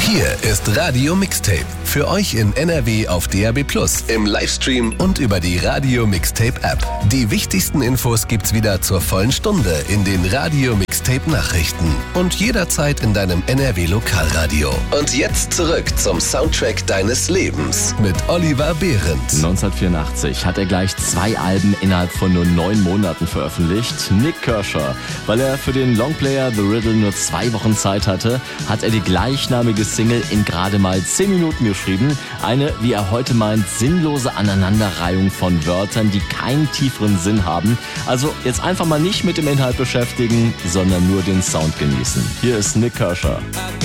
Hier ist Radio Mixtape. Für euch in NRW auf DAB+, im Livestream und über die Radio Mixtape App. Die wichtigsten Infos gibt's wieder zur vollen Stunde in den Radio Mixtape Nachrichten und jederzeit in deinem NRW Lokalradio. Und jetzt zurück zum Soundtrack deines Lebens mit Oliver Behrendt. 1984 hat er gleich 2 Alben innerhalb von nur 9 Monaten veröffentlicht. Nik Kershaw. Weil er für den Longplayer The Riddle nur 2 Wochen Zeit hatte, hat er die gleichnamige Single in gerade mal 10 Minuten geschrieben. Eine, wie er heute meint, sinnlose Aneinanderreihung von Wörtern, die keinen tieferen Sinn haben. Also jetzt einfach mal nicht mit dem Inhalt beschäftigen, sondern nur den Sound genießen. Hier ist Nik Kershaw.